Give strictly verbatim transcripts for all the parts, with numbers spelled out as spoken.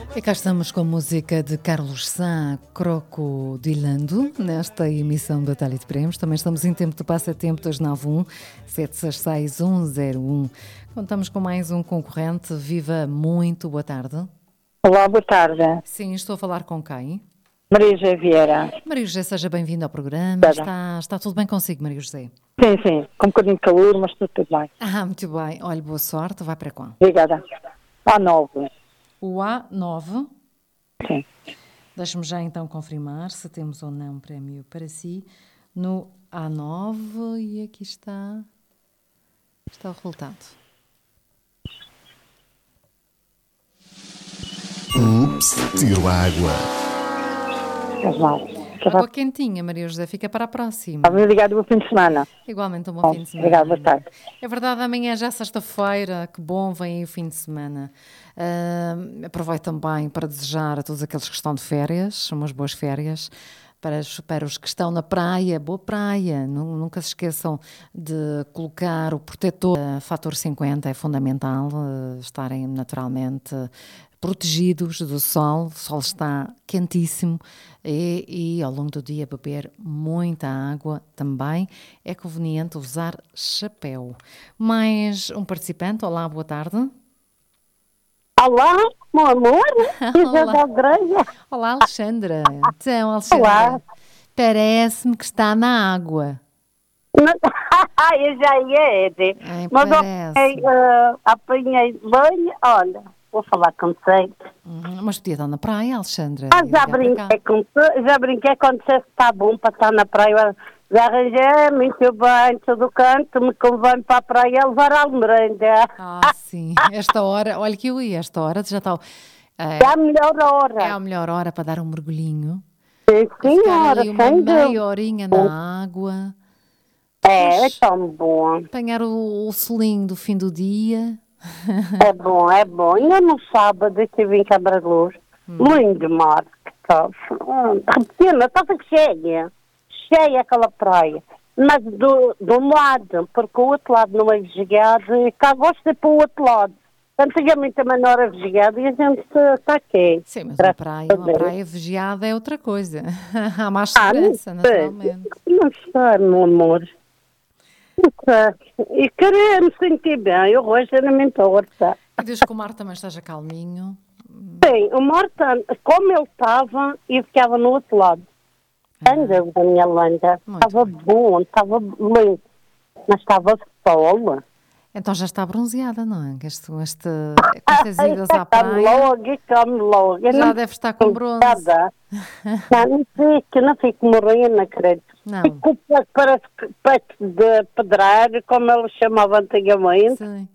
E cá estamos com a música de Carlos Sá, Crocodilando, nesta emissão da Thalia de Prémios. Também estamos em tempo de passatempo das nove um, sete seis seis, um zero um. Contamos com mais um concorrente. Viva, muito boa tarde. Olá, boa tarde. Sim, estou a falar com quem? Maria José Vieira. Maria José, seja bem-vinda ao programa. Está, está tudo bem consigo, Maria José? Sim, sim, com um bocadinho de calor, mas tudo, tudo bem. Ah, muito bem. Olha, boa sorte. Vai para qual? Obrigada. A nove. O A nove. Sim. Deixe-me já então confirmar se temos ou não um prémio para si no A nove e aqui está, está o resultado. Ups, tiro a água. Faz mal. Água quentinha, Maria José, fica para a próxima. Obrigado, bom fim de semana. Igualmente um bom Bom, fim de semana. obrigada, boa tarde. É verdade, amanhã já é sexta-feira, que bom, vem aí o fim de semana. Uh, aproveito também para desejar a todos aqueles que estão de férias, umas boas férias. Para os, para os que estão na praia, boa praia, nunca se esqueçam de colocar o protetor. Uh, fator cinquenta é fundamental, uh, estarem naturalmente protegidos do sol. O sol está quentíssimo e, e ao longo do dia beber muita água também. É conveniente usar chapéu. Mais um participante, olá, boa tarde. Olá, meu amor. Olá. Olá, Alexandra. Então, Alexandra, olá. Parece-me que está na água. Eu já ia, Ai, mas parece. eu uh, apanhei banho, olha, vou falar contigo. Uhum, mas podia estar na praia, Alexandra. Ah, já brinquei, com, já brinquei quando disseste que está bom para estar na praia. Já arranjei muito bem, todo canto, me convém para a praia levar a almerenda. Ah, sim. Esta hora, olha que eu ia, esta hora já está... É, é a melhor hora. É a melhor hora para dar um mergulhinho. Sim, senhora, ali uma meia horinha na água. É, é tão bom. Apanhar o, o solinho do fim do dia. É bom, é bom. Ainda no sábado eu estive em Cabra de Luz. Hum. Lindo de mar, que estava. Repetindo, estava cheia. Cheia aquela praia. Mas do, do lado, porque o outro lado não é vigiado, e cá gosto de ir para o outro lado. Antigamente também não era vigiado e a gente está aqui. Sim, mas uma praia, uma praia vigiada é outra coisa. Há mais segurança, ah, não naturalmente. Não sei, meu amor. Não sei. E queria me sentir bem, eu hoje era muito horta. E desde que o mar também esteja calminho. Sim, o mar, como ele estava, eu ficava no outro lado. Ah, Anda da minha landa. Estava bom, estava lindo. Mas estava sol. Então já está bronzeada, não é? Este, este, com estas idas à praia. Come logo, come logo. Já não deve estar com bronze. Não, não fico, não fico morena, credo. Não. Fico para peito de pedreiro, como ele chamava antigamente. Sim.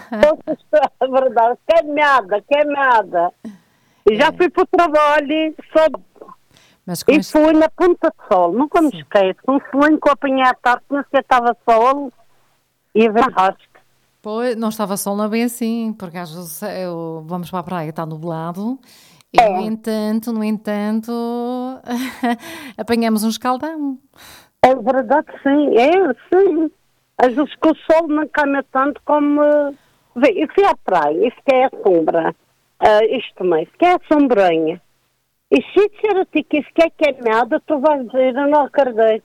É verdade, queimada, queimada. E já é. fui para o trabalho, só... Mas e este... fui na Ponta de Sol, nunca me Sim. esqueço. Um selinho que eu apanhei à tarde, não sei se estava sol e a ver rasca. Pois, não estava sol, não é bem assim, porque às vezes eu, vamos para a praia, está nublado, e é. no entanto, no entanto, apanhamos um escaldão. É verdade, sim, é, sim. Às vezes que o sol não cai tanto como... Vê, eu fui à praia, isso que é a sombra, uh, isto também, isso que é a sombrinha. E se disser a ti que isso que é queimada, tu vais dizer, eu não acredito.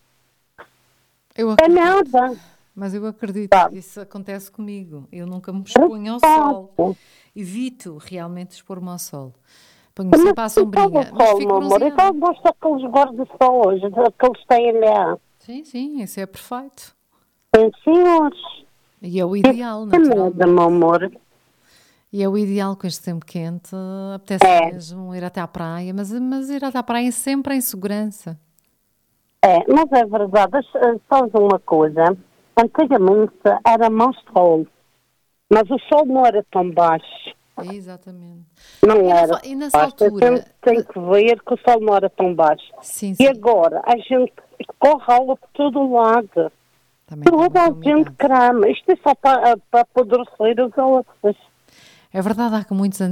Eu acredito. É nada. Mas eu acredito tá. que isso acontece comigo. Eu nunca me exponho ao sol. Evito realmente expor-me ao sol. Ponho-me sempre à sombrinha. Mas sol, meu amor. Então gosto daqueles guarda-sol hoje, daqueles que têm lá. Sim, sim, isso é perfeito. Sim, senhores. E é o ideal, não é? Nada, meu amor. E é o ideal com este tempo quente. Apetece é. mesmo ir até à praia, mas, mas ir até à praia sempre em segurança. É, mas é verdade. Sabes uma coisa? Antigamente era mais sol, mas o sol não era tão baixo. É, exatamente. Não e era. Na, e nessa altura... Tem que ver que o sol não era tão baixo. Sim, sim. E agora a gente corre água por todo lado. Também toda a gente crama. Isto é só para, para apodrecer os ossos. É verdade, há que muitos anos